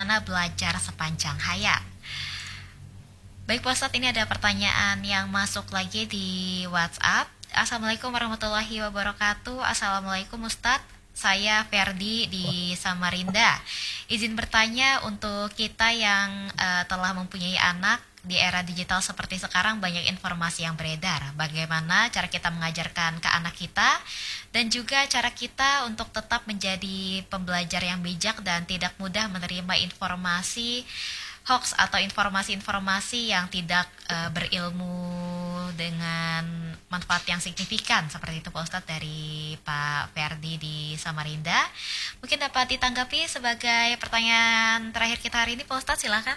bagaimana belajar sepanjang hayat. Baik Pak Ustadz, ini ada pertanyaan yang masuk lagi di WhatsApp. Assalamualaikum warahmatullahi wabarakatuh. Assalamualaikum Ustadz, saya Ferdi di Samarinda. Izin bertanya, untuk kita yang telah mempunyai anak, di era digital seperti sekarang banyak informasi yang beredar. Bagaimana cara kita mengajarkan ke anak kita dan juga cara kita untuk tetap menjadi pembelajar yang bijak dan tidak mudah menerima informasi hoax atau informasi-informasi yang tidak berilmu dengan manfaat yang signifikan, seperti itu Pak Ustadz dari Pak Ferdi di Samarinda. Mungkin dapat ditanggapi sebagai pertanyaan terakhir kita hari ini Pak Ustadz, silakan.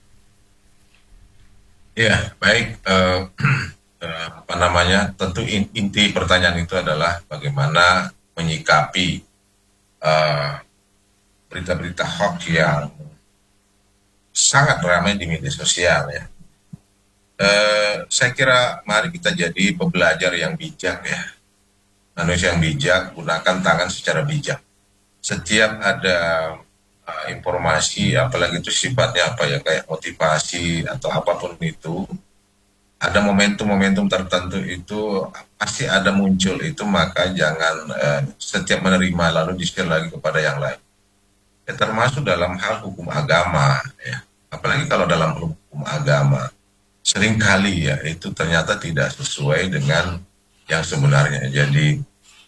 Ya, baik. Apa namanya? Tentu inti pertanyaan itu adalah bagaimana menyikapi eh, berita-berita hoax yang sangat ramai di media sosial ya. Saya kira mari kita jadi pembelajar yang bijak ya. Manusia yang bijak, gunakan tangan secara bijak. Setiap ada informasi, apalagi itu sifatnya apa ya, kayak motivasi atau apapun itu, ada momentum-momentum tertentu itu pasti ada muncul itu, maka jangan setiap menerima lalu di-share lagi kepada yang lain. Ya, termasuk dalam hal hukum agama ya. Apalagi kalau dalam hukum agama seringkali ya itu ternyata tidak sesuai dengan yang sebenarnya. Jadi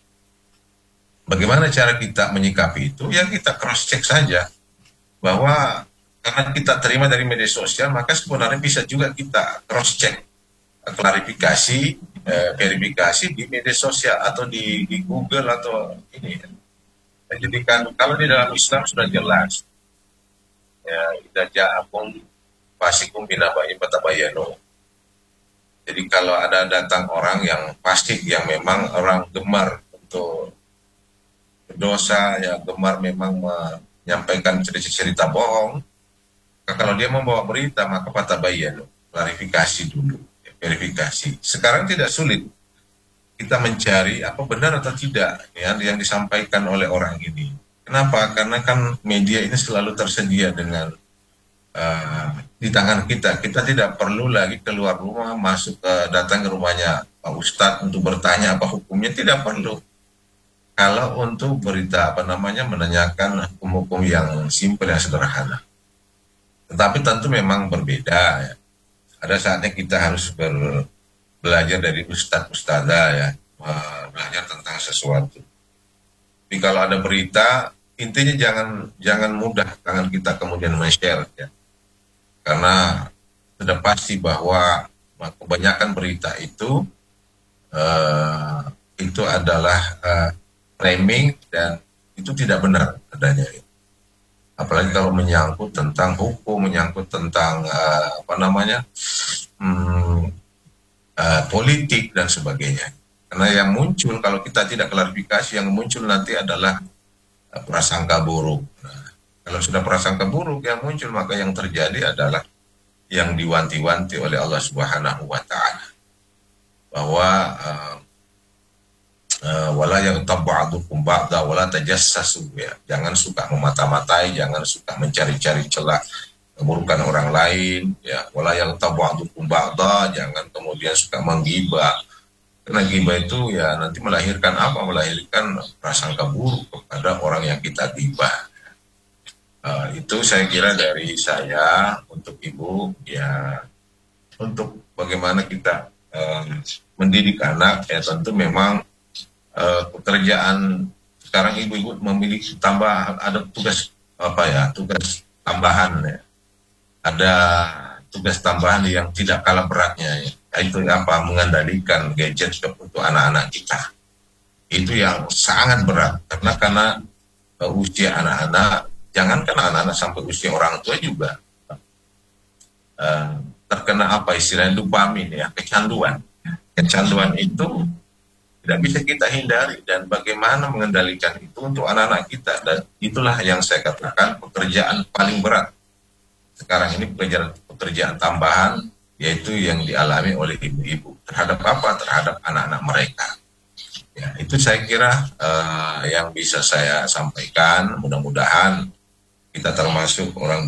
bagaimana cara kita menyikapi itu? Ya kita cross check saja bahwa karena kita terima dari media sosial, maka sebenarnya bisa juga kita cross check, klarifikasi, verifikasi di media sosial atau di Google atau ini. Jadi kan kalau di dalam Islam sudah jelas ya, idza ja'akum fasikum binaba'in fatabayyanu. Jadi kalau ada datang orang yang pasti, yang memang orang gemar untuk berdosa, ya gemar memang menyampaikan cerita-cerita bohong, maka kalau dia membawa berita maka fatabayyanu, klarifikasi dulu, ya, verifikasi. Sekarang tidak sulit kita mencari apa benar atau tidak ya, yang disampaikan oleh orang ini. Kenapa? Karena kan media ini selalu tersedia dengan di tangan kita. Kita tidak perlu lagi keluar rumah, datang ke rumahnya Pak Ustadz untuk bertanya apa hukumnya, tidak perlu. Kalau untuk berita apa namanya, menanyakan hukum-hukum yang simpel, yang sederhana. Tetapi tentu memang berbeda ya. Ada saatnya kita harus belajar dari ustadz-ustadzah ya, belajar tentang sesuatu. Tapi kalau ada berita, intinya jangan mudah tangan kita kemudian men-share ya. Karena sudah pasti bahwa kebanyakan berita itu adalah framing dan itu tidak benar adanya. Apalagi kalau menyangkut tentang hukum, menyangkut tentang politik dan sebagainya. Karena yang muncul kalau kita tidak klarifikasi, yang muncul nanti adalah prasangka buruk. Nah, kalau sudah prasangka buruk yang muncul, maka yang terjadi adalah yang diwanti-wanti oleh Allah Subhanahu wa taala, bahwa wala yaghtab ba'dukum ba'da wala tajassasu ya. Jangan suka memata-matai, jangan suka mencari-cari celah keburukan orang lain ya. Wala yaghtab ba'dukum ba'da, jangan kemudian suka menggibah. Karena gibah itu ya nanti melahirkan apa? Melahirkan prasangka buruk kepada orang yang kita gibah. Itu saya kira dari saya untuk Ibu ya, untuk bagaimana kita mendidik anak ya. Tentu memang pekerjaan sekarang ibu-ibu memiliki ada tugas tugas tambahan ya. Ada tugas tambahan yang tidak kalah beratnya ya. Itu apa? Mengendalikan gadget untuk anak-anak kita. Itu yang sangat berat karena usia anak-anak, jangankan anak-anak, sampai usia orang tua juga terkena apa istilahnya dopamin ya, kecanduan. Kecanduan itu tidak bisa kita hindari, dan bagaimana mengendalikan itu untuk anak-anak kita. Dan itulah yang saya katakan pekerjaan paling berat sekarang ini, pekerjaan tambahan, yaitu yang dialami oleh ibu-ibu terhadap apa? Terhadap anak-anak mereka. Ya, itu saya kira yang bisa saya sampaikan. Mudah-mudahan kita termasuk orang